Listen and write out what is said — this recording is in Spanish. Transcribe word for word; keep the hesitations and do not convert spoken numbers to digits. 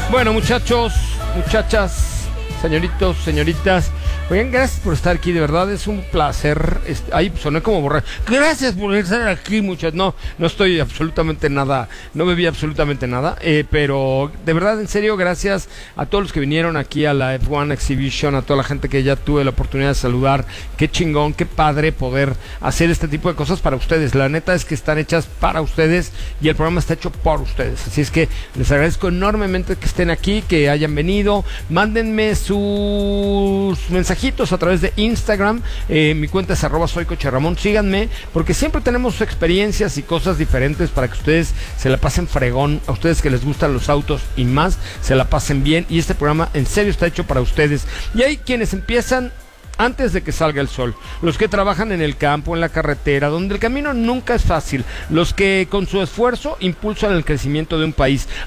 Bueno, muchachos, muchachas, señoritos, señoritas, oigan, gracias por estar aquí, de verdad es un placer. Ahí soné como borrar. Gracias por estar aquí, muchachos. No, no estoy absolutamente nada, no bebí absolutamente nada, eh, pero de verdad, en serio, gracias a todos los que vinieron aquí a la F uno Exhibition, a toda la gente que ya tuve la oportunidad de saludar. Qué chingón, qué padre poder hacer este tipo de cosas para ustedes. La neta es que están hechas para ustedes y el programa está hecho por ustedes. Así es que les agradezco enormemente que estén aquí, que hayan venido. Mándenme sus mensajitos a través de Instagram. Eh, mi cuenta es arroba soy Coche Ramón. Síganme, porque siempre tenemos experiencias y cosas diferentes para que ustedes se la pasen fregón. A ustedes que les gustan los autos y más, se la pasen bien. Y este programa en serio está hecho para ustedes. Y hay quienes empiezan antes de que salga el sol, los que trabajan en el campo, en la carretera, donde el camino nunca es fácil, los que con su esfuerzo impulsan el crecimiento de un país.